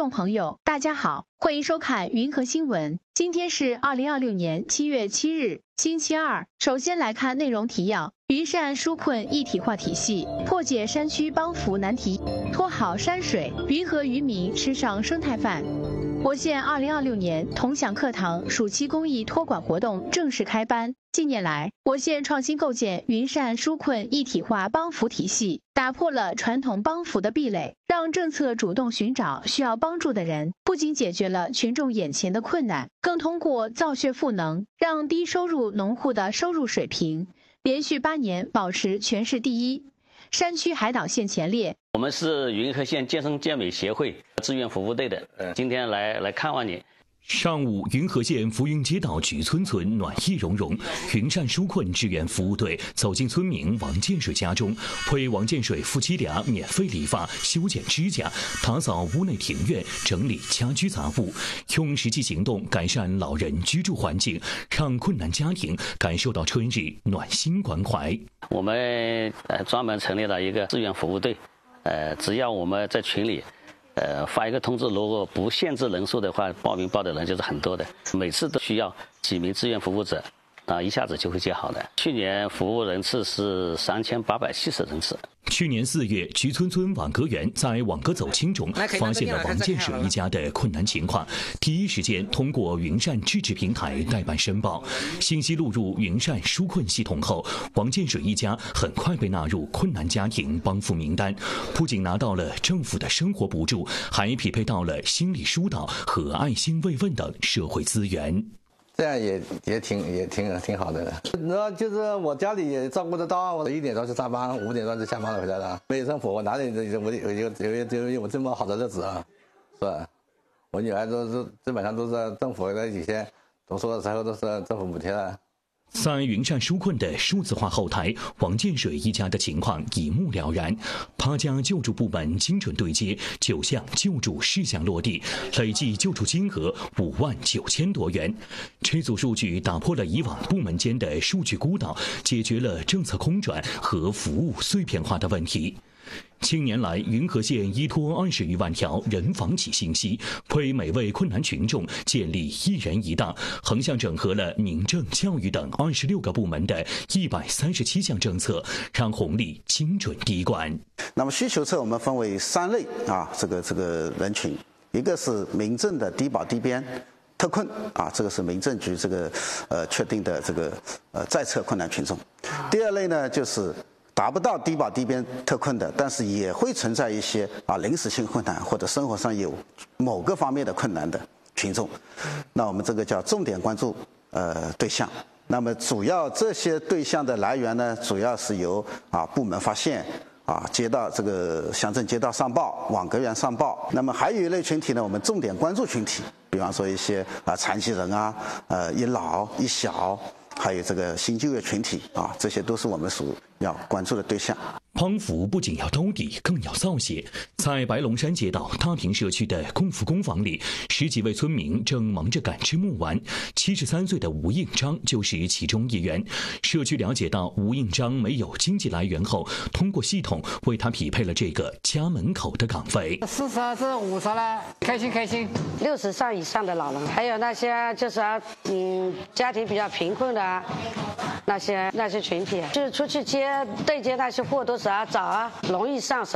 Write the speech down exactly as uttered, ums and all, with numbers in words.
众朋友，大家好，欢迎收看云和新闻。今天是二零二六年七月七日，星期二。首先来看内容提要：云善纾困一体化体系，破解山区帮扶难题，拖好山水，云和渔民吃上生态饭。我县二零二六年同享课堂暑期公益托管活动正式开班。近年来，我县创新构建云善纾困一体化帮扶体系，打破了传统帮扶的壁垒，让政策主动寻找需要帮助的人，不仅解决了群众眼前的困难，更通过造血赋能，让低收入农户的收入水平连续八年保持全市第一，山区海岛县前列。 我们是云和县健身健美协会志愿服务队的，今天来来看望你。 上午，云和县浮云街道菊村村暖意融融，云善纾困志愿服务队走进村民王建水家中，为王建水夫妻俩免费理发、修剪指甲、打扫屋内庭院、整理家居杂物，用实际行动改善老人居住环境，让困难家庭感受到春日暖心关怀。 我们呃专门成立了一个志愿服务队，呃，只要我们在群里。呃，发一个通知，如果不限制人数的话，报名报的人就是很多的，每次都需要几名志愿服务者，啊，一下子就会接好的。去年服务人次是三千八百七十人次。 去年四月，菊村村网格员在网格走亲中发现了王建水一家的困难情况，第一时间通过云善智智平台代办申报，信息录入云善纾困系统后，王建水一家很快被纳入困难家庭帮扶名单，不仅拿到了政府的生活补助，还匹配到了心理疏导和爱心慰问等社会资源。 这样也也挺也挺挺好的，然后就是我家里也照顾得到，我一点钟就上班，五点钟就下班了回来了。没有生活，我哪里有我有有有有我这么好的日子啊？是吧？我女儿都是基本上都是政府的以前读书的时候都是政府补贴的。 在云善纾困的数字化后台，王建水一家的情况一目了然。他家救助部门精准对接，九项救助事项落地，累计救助金额五万九千多元。这组数据打破了以往部门间的数据孤岛，解决了政策空转和服务碎片化的问题。近年来，云和县依托二十余万条人防起信息，为每位困难群众建立一人一档，横向整合了民政、教育等二十六个部门的一百三十七项政策，让红利精准滴灌。 那么需求侧我们分为三类啊，这个这个人群，一个是民政的低保低边特困啊，这个是民政局这个呃确定的这个呃在册困难群众。第二类呢就是达不到低保低边特困的，但是也会存在一些啊临时性困难或者生活上有某个方面的困难的群众，那我们这个叫重点关注呃对象。那么主要这些对象的来源呢，主要是由啊部门发现啊街道这个乡镇街道上报、网格员上报。那么还有一类群体呢，我们重点关注群体，比方说一些啊残疾人啊、呃一老一小。还有这个新就业群体啊，这些都是我们所要关注的对象。 帮扶不仅要兜底，更要造血。在白龙山街道大坪社区的共福工坊里，十几位村民正忙着赶制木丸。七十三岁的吴应章就是其中一员。社区了解到吴应章没有经济来源后，通过系统为他匹配了这个家门口的岗位。 四十至五十了，开心开心。 六十上以上的老人，还有那些就是啊，嗯，家庭比较贫困的啊，那些那些群体，就是出去接对接那些货都是啊找啊容易上手。